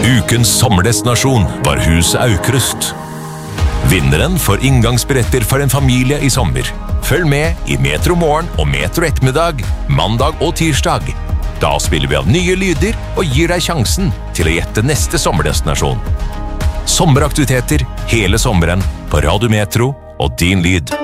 Ukens sommerdestinasjon var Huset Aukrust. Vinneren får inngangsbilletter for en familie i sommer. Følg med i Metro Morgen og Metro Ettermiddag, mandag og tirsdag. Da spiller vi av nye lyder og gir deg sjansen til å gjette neste sommerdestinasjon. Sommeraktiviteter hele sommeren på Radio Metro og Din Lyd.